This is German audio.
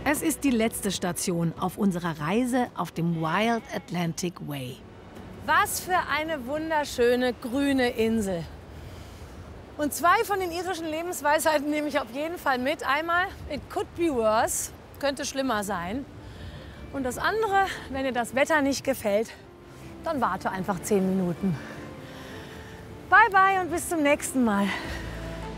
Es ist die letzte Station auf unserer Reise auf dem Wild Atlantic Way. Was für eine wunderschöne grüne Insel. Und zwei von den irischen Lebensweisheiten nehme ich auf jeden Fall mit. Einmal, it could be worse, könnte schlimmer sein. Und das andere, wenn dir das Wetter nicht gefällt, dann warte einfach 10 Minuten. Bye bye und bis zum nächsten Mal.